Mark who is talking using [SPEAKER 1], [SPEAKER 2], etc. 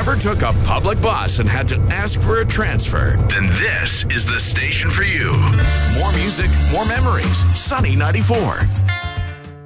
[SPEAKER 1] ever took a public bus and had to ask for a transfer, then this is the station for you. More music, more memories. Sunny 94.